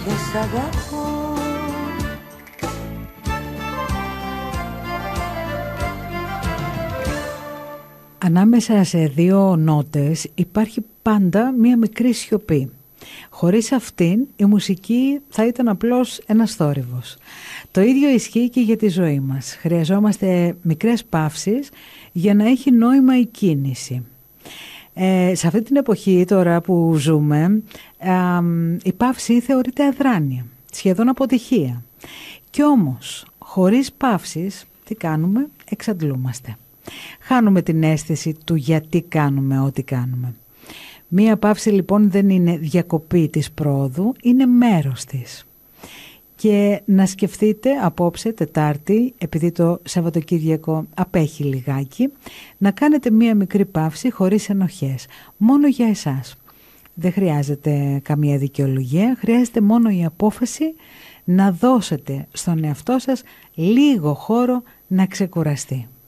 και σ' αγαπώ. Ανάμεσα σε δύο νότες υπάρχει πάντα μία μικρή σιωπή. Χωρίς αυτήν η μουσική θα ήταν απλώς ένας θόρυβος. Το ίδιο ισχύει και για τη ζωή μας. Χρειαζόμαστε μικρές παύσεις για να έχει νόημα η κίνηση. Σε αυτή την εποχή τώρα που ζούμε, η παύση θεωρείται αδράνεια, σχεδόν αποτυχία. Κι όμως, χωρίς παύσεις, τι κάνουμε? Εξαντλούμαστε. Χάνουμε την αίσθηση του γιατί κάνουμε ό,τι κάνουμε. Μία παύση λοιπόν δεν είναι διακοπή της πρόοδου, είναι μέρος της. Και να σκεφτείτε απόψε Τετάρτη, επειδή το Σαββατοκύριακο απέχει λιγάκι, να κάνετε μία μικρή παύση χωρίς ενοχές, μόνο για εσάς. Δεν χρειάζεται καμία δικαιολογία, χρειάζεται μόνο η απόφαση να δώσετε στον εαυτό σας λίγο χώρο να ξεκουραστεί.